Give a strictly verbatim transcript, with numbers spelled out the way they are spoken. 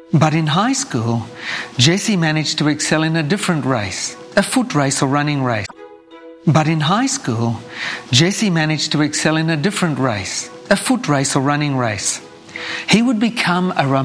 But in high school, Jesse managed to excel in a different race, a foot race or running race. But in high school, Jesse managed to excel in a different race, a foot race or running race. He would become a